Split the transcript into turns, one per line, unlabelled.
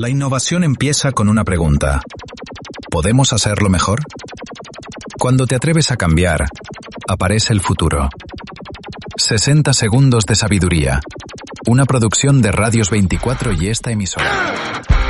La innovación empieza con una pregunta. ¿Podemos hacerlo mejor? Cuando te atreves a cambiar, aparece el futuro. 60 segundos de sabiduría. Una producción de Radios 24 y esta emisora.